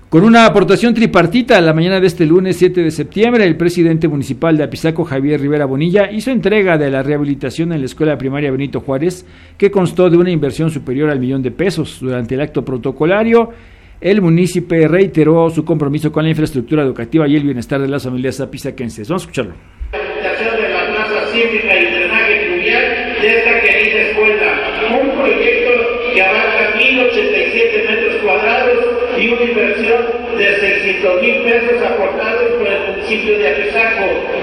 Con una aportación tripartita, la mañana de este lunes 7 de septiembre, el presidente municipal de Apizaco, Javier Rivera Bonilla, hizo entrega de la rehabilitación en la escuela primaria Benito Juárez, que constó de una inversión superior al $1,000,000. Durante el acto protocolario, el municipio reiteró su compromiso con la infraestructura educativa y el bienestar de las familias apizaquenses. Vamos a escucharlo. La rehabilitación de la plaza cívica y drenaje pluvial de esta querida escuela, un proyecto que abarca 1,087 metros cuadrados y una inversión de $600,000 aportados por el municipio de Apizaco,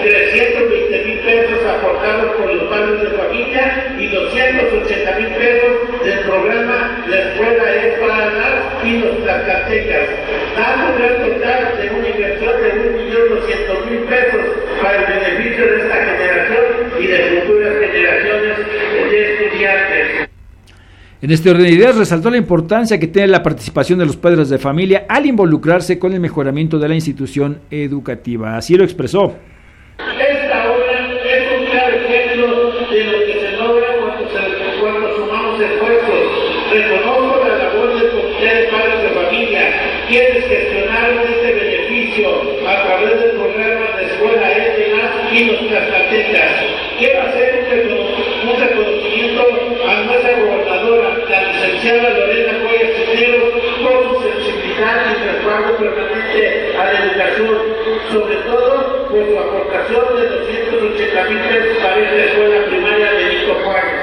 $320,000 aportados por los padres de familia y $280,000 del programa La Escuela es para las y los tlaxcaltecas, dando un gran total de una inversión de $1,200,000 para el beneficio de esta generación y de futuras generaciones de estudiantes. En este orden de ideas resaltó la importancia que tiene la participación de los padres de familia al involucrarse con el mejoramiento de la institución educativa. Así lo expresó. Esta obra es un claro ejemplo de lo que se logra cuando sumamos esfuerzos. Reconozco la labor del Comité de Padres de Familia, quienes gestionaron este beneficio a través del programa de Escuela ESNA y los tlaxcaltecas. Quiero hacer un reconocimiento a nuestra gobernadora, la licenciada Lorena Cuellar Cisneros, por su sensibilidad y respaldo permanente a la educación, sobre todo por su aportación de $280,000 para esta escuela primaria de Benito Juárez.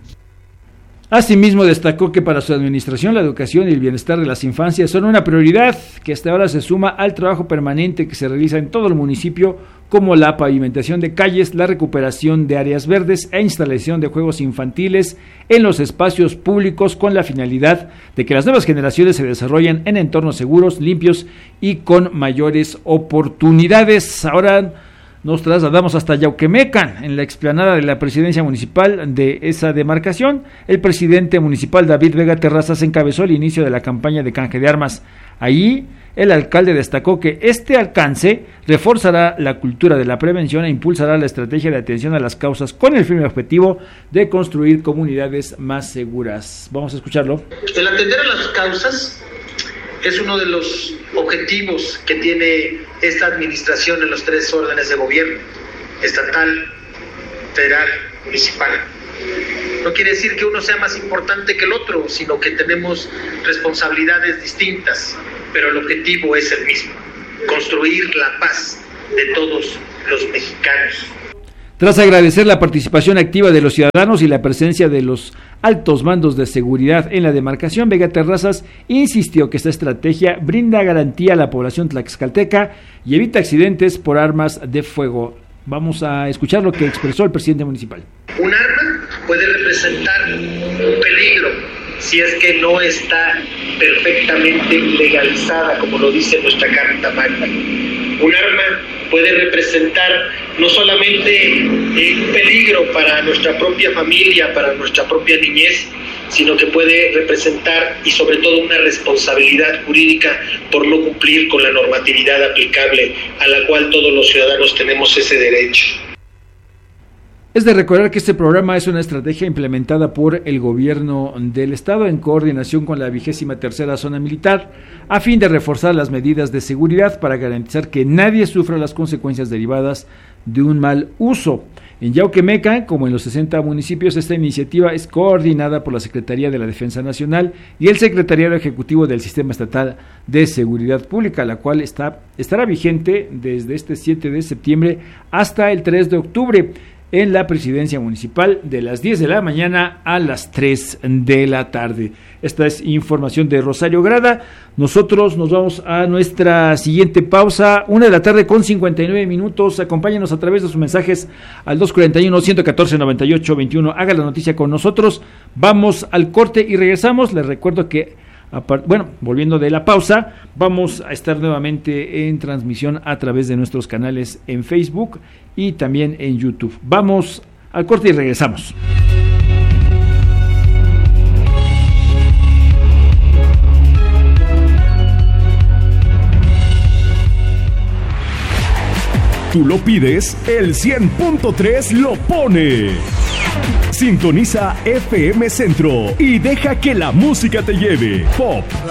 Asimismo, destacó que para su administración la educación y el bienestar de las infancias son una prioridad que hasta ahora se suma al trabajo permanente que se realiza en todo el municipio, como la pavimentación de calles, la recuperación de áreas verdes e instalación de juegos infantiles en los espacios públicos, con la finalidad de que las nuevas generaciones se desarrollen en entornos seguros, limpios y con mayores oportunidades. Ahora nos trasladamos hasta Yauquemecan, en la explanada de la presidencia municipal de esa demarcación. El presidente municipal David Vega Terrazas encabezó el inicio de la campaña de canje de armas. Allí, el alcalde destacó que este alcance reforzará la cultura de la prevención e impulsará la estrategia de atención a las causas con el firme objetivo de construir comunidades más seguras. Vamos a escucharlo. El atender a las causas es uno de los objetivos que tiene esta administración en los 3 órdenes de gobierno: estatal, federal, municipal. No quiere decir que uno sea más importante que el otro, sino que tenemos responsabilidades distintas, pero el objetivo es el mismo: construir la paz de todos los mexicanos. Tras agradecer la participación activa de los ciudadanos y la presencia de los altos mandos de seguridad en la demarcación, Vega Terrazas insistió que esta estrategia brinda garantía a la población tlaxcalteca y evita accidentes por armas de fuego. Vamos a escuchar lo que expresó el presidente municipal. Un arma puede representar un peligro si es que no está perfectamente legalizada, como lo dice nuestra Carta Magna. Un arma puede representar no solamente un peligro para nuestra propia familia, para nuestra propia niñez, sino que puede representar y sobre todo una responsabilidad jurídica por no cumplir con la normatividad aplicable a la cual todos los ciudadanos tenemos ese derecho. Es de recordar que este programa es una estrategia implementada por el gobierno del estado en coordinación con la 23ª Zona Militar a fin de reforzar las medidas de seguridad para garantizar que nadie sufra las consecuencias derivadas de un mal uso. En Yauquemecan, como en los 60 municipios, esta iniciativa es coordinada por la Secretaría de la Defensa Nacional y el Secretariado Ejecutivo del Sistema Estatal de Seguridad Pública, la cual estará vigente desde este 7 de septiembre hasta el 3 de octubre. En la presidencia municipal de las 10 de la mañana a las 3 de la tarde. Esta es información de Rosario Grada. Nosotros nos vamos a nuestra siguiente pausa, 1:59 p.m. Acompáñenos a través de sus mensajes al 241-114-98-21. Haga la noticia con nosotros. Vamos al corte y regresamos. Les recuerdo que volviendo de la pausa, vamos a estar nuevamente en transmisión a través de nuestros canales en Facebook y también en YouTube. Vamos al corte y regresamos. Tú lo pides, el 100.3 lo pone. Sintoniza FM Centro y deja que la música te lleve. Pop,